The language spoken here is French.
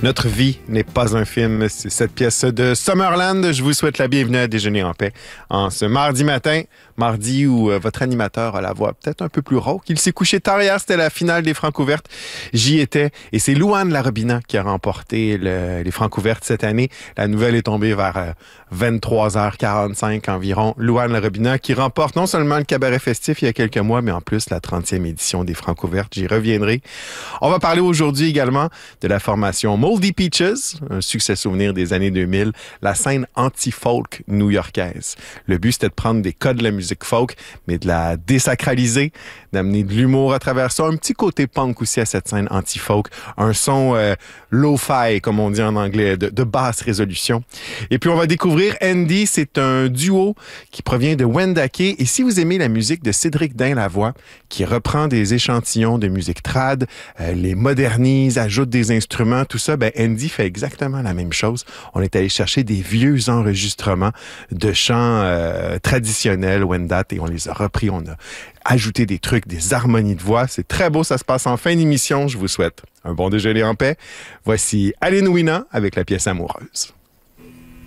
Notre vie n'est pas un film. C'est cette pièce de Summerland. Je vous souhaite la bienvenue à Déjeuner en paix en ce mardi matin. Mardi où votre animateur a la voix peut-être un peu plus rauque. Il s'est couché tard hier, c'était la finale des Francouvertes. J'y étais et c'est Louane Larobina qui a remporté les Francouvertes cette année. La nouvelle est tombée vers 23h45 environ. Louane Larobina qui remporte non seulement le cabaret festif il y a quelques mois, mais en plus la 30e édition des Francouvertes. J'y reviendrai. On va parler aujourd'hui également de la formation Moldy Peaches, un succès souvenir des années 2000, la scène anti-folk new-yorkaise. Le but, c'était de prendre des codes de la musique folk, mais de la désacraliser, d'amener de l'humour à travers ça, un petit côté punk aussi à cette scène anti-folk, un son lo-fi, comme on dit en anglais, de basse résolution. Et puis, on va découvrir Andy, c'est un duo qui provient de Wendake. Et si vous aimez la musique de Cédric Dain-Lavoie, qui reprend des échantillons de musique trad, les modernise, ajoute des instruments, tout ça, ben Andy fait exactement la même chose. On est allé chercher des vieux enregistrements de chants traditionnels, Wendat, et on les a repris, on a ajouté des trucs, des harmonies de voix. C'est très beau, ça se passe en fin d'émission. Je vous souhaite un bon déjeuner en paix. Voici Aline Ouina avec la pièce Amoureuse.